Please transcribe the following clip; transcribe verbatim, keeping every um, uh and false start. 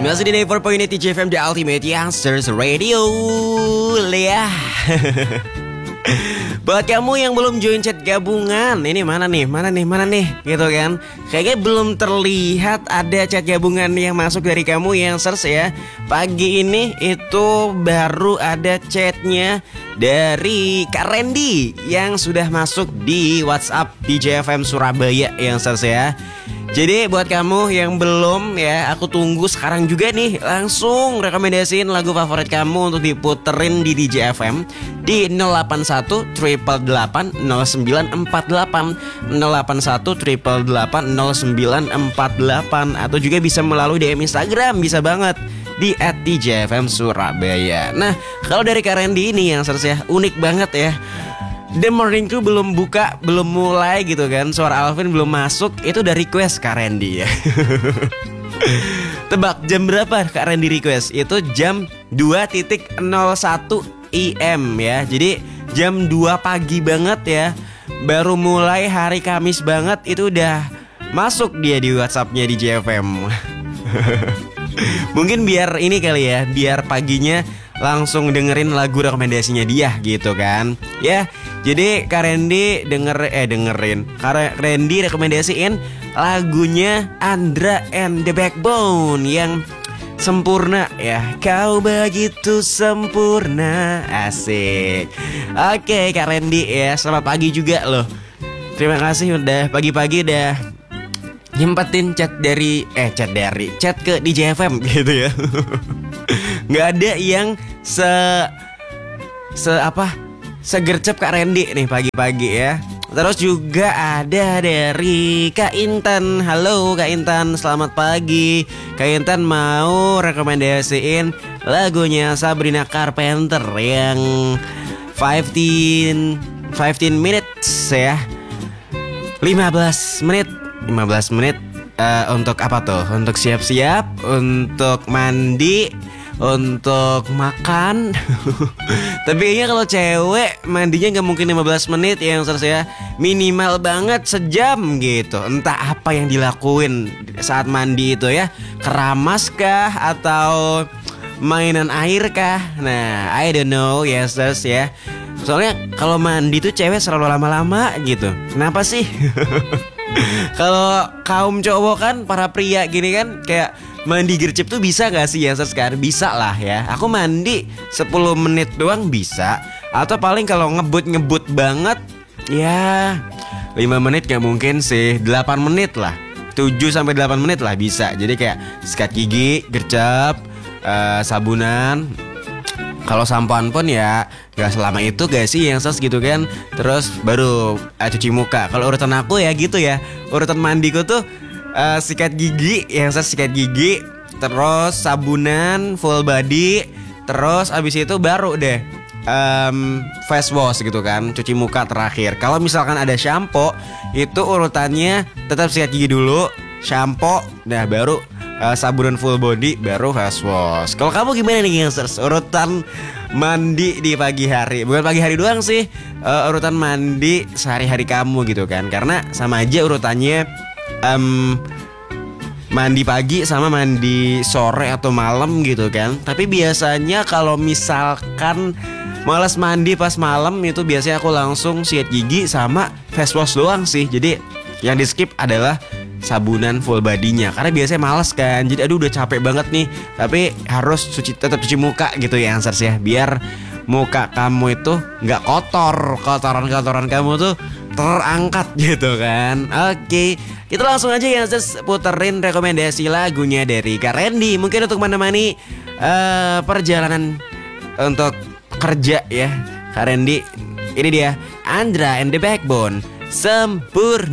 Masih di Never Point T J F M, The Ultimate Youngsters Radio. Liah. Buat kamu yang belum join chat gabungan, ini mana nih, mana nih, mana nih, gitu kan? Kayaknya belum terlihat ada chat gabungan yang masuk dari kamu yang search ya. Pagi ini itu baru ada chatnya dari Kak Randy yang sudah masuk di WhatsApp D J F M Surabaya yang search ya. Jadi buat kamu yang belum ya, aku tunggu sekarang juga nih. Langsung rekomendasiin lagu favorit kamu untuk diputerin di D J F M di nol delapan satu delapan delapan delapan nol sembilan empat delapan nol delapan satu delapan delapan nol sembilan empat delapan. Atau juga bisa melalui D M Instagram, bisa banget di at D J F M Surabaya. Nah, kalau dari Kak Randy ini yang search ya, unik banget ya. The Morning Crew belum buka, belum mulai gitu kan. Suara Alvin belum masuk, itu udah request Kak Randy ya. Tebak jam berapa Kak Randy request? Itu jam dua nol satu A M ya. Jadi jam dua pagi banget ya. Baru mulai hari Kamis banget, itu udah masuk dia di WhatsAppnya di J F M. Mungkin biar ini kali ya, biar paginya langsung dengerin lagu rekomendasinya dia gitu kan. Ya, jadi Kak Randy denger eh dengerin. Kak Randy rekomendasiin lagunya Andra and the Backbone yang Sempurna ya. Kau begitu sempurna. Asik. Oke Kak Randy ya, selamat pagi juga loh. Terima kasih udah pagi-pagi udah nyempetin chat dari eh chat dari chat ke D J F M gitu ya. Nggak ada yang se se apa segercep Kak Randy nih pagi-pagi ya. Terus juga ada dari Kak Intan. Halo Kak Intan, selamat pagi. Kak Intan mau rekomendasiin lagunya Sabrina Carpenter yang fifteen minutes ya. lima belas menit lima belas menit uh, untuk apa tuh? Untuk siap-siap, untuk mandi, untuk makan. Tapi kayaknya kalau cewek mandinya gak mungkin lima belas menit ya, yang saya minimal banget sejam gitu. Entah apa yang dilakuin saat mandi itu ya, keramas kah atau mainan air kah? Nah, I don't know, yes, yes ya. Soalnya kalau mandi tuh cewek selalu lama-lama gitu. Kenapa sih? Kalau kaum cowok kan, para pria gini kan, kayak mandi gercep tuh bisa gak sih ya sekarang? Bisa lah ya. Aku mandi sepuluh menit doang bisa. Atau paling kalau ngebut-ngebut banget ya lima menit gak mungkin sih, delapan menit lah, tujuh sampai delapan menit lah bisa. Jadi kayak sikat gigi, gercep, uh, sabunan. Kalau sampoan pun ya gak selama itu gak sih yang ses gitu kan. Terus baru uh, cuci muka. Kalau urutan aku ya gitu ya, urutan mandiku tuh uh, sikat gigi, yang ses sikat gigi, terus sabunan full body, terus abis itu baru deh um, face wash gitu kan, cuci muka terakhir. Kalau misalkan ada shampoo, itu urutannya tetap sikat gigi dulu, shampoo, nah baru Uh, sabunan full body, baru face wash. Kalau kamu gimana nih gangsters? Urutan mandi di pagi hari. Bukan pagi hari doang sih, uh, urutan mandi sehari-hari kamu gitu kan. Karena sama aja urutannya, um, mandi pagi sama mandi sore atau malam gitu kan. Tapi biasanya kalau misalkan malas mandi pas malam, itu biasanya aku langsung sikat gigi sama face wash doang sih. Jadi yang di skip adalah sabunan full badinya, karena biasanya males kan. Jadi aduh udah capek banget nih, tapi harus cuci, tetap cuci muka gitu ya answers ya, biar muka kamu itu nggak kotor, kotoran-kotoran kamu tuh terangkat gitu kan. Oke, kita langsung aja ya answers puterin rekomendasi lagunya dari Kak Randy. Mungkin untuk menemani uh, perjalanan untuk kerja ya Kak Randy. Ini dia Andra and the Backbone, Sempurna.